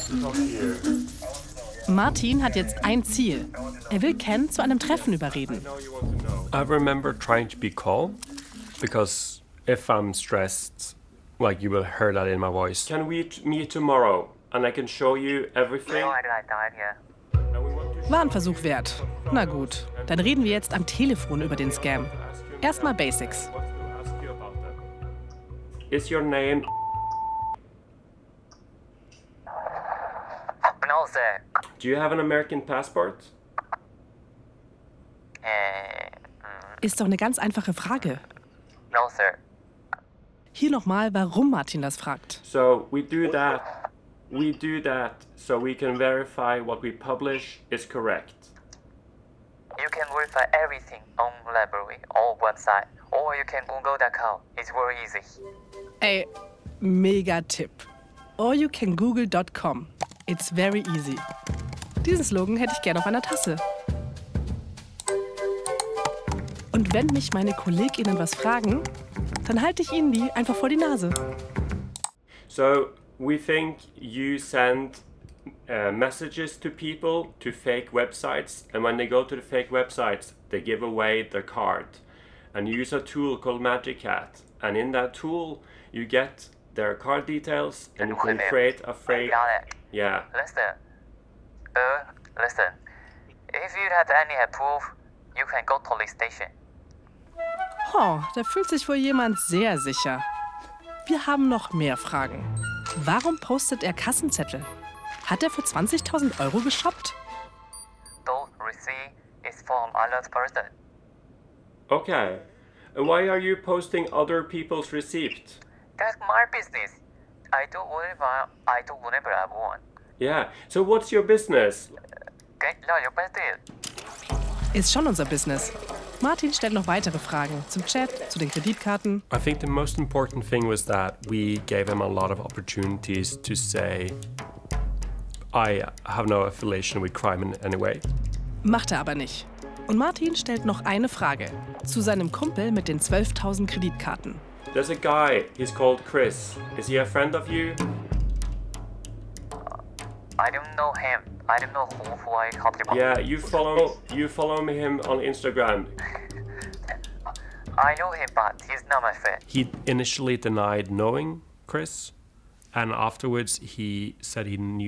Martin hat jetzt ein Ziel. Er will Ken zu einem Treffen überreden. I remember trying to be calm, because if I'm stressed, like you will hear that in my voice. Can we meet tomorrow and I can show you everything? War ein Versuch wert. Na gut, dann reden wir jetzt am Telefon über den Scam. Erstmal Basics. Is your name? No, sir. Do you have an American passport? Ist doch eine ganz einfache Frage. No, sir. Hier nochmal, warum Martin das fragt. So we do that so we can verify what we publish is correct. You can verify everything on library or website, or you can google.com. It's very easy. Ey, mega Tipp. Oryoucangoogle.com. It's very easy. Diesen Slogan hätte ich gerne auf einer Tasse. Und wenn mich meine KollegInnen was fragen, dann halte ich ihnen die einfach vor die Nase. So we think you send messages to people to fake websites, and when they go to the fake websites, they give away their card. And you use a tool called Magic Hat. And in that tool, you get their card details, and you can create a fake. Got it. Yeah. Listen. Listen. If you had any proof, you can go to police station. Oh, da fühlt sich wohl jemand sehr sicher. Wir haben noch mehr Fragen. Warum postet er Kassenzettel? Hat er für 20.000 € geshoppt? Those receipt is from another person. Okay. Why are you posting other people's receipts? That's my business. I do whatever I want. Yeah. So what's your business? Get your business. Ist schon unser Business. Martin stellt noch weitere Fragen zum Chat, zu den Kreditkarten. I think the most important thing was that we gave him a lot of opportunities to say, I have no affiliation with crime in any way. Macht er aber nicht. Und Martin stellt noch eine Frage zu seinem Kumpel mit den 12.000 Kreditkarten. There's a guy, he's called Chris. Is he a friend of you? I don't know him. I don't know who I talked about. Yeah, you follow him on Instagram. I know him, but he's not my friend. He initially denied knowing Chris, and afterwards he said he knew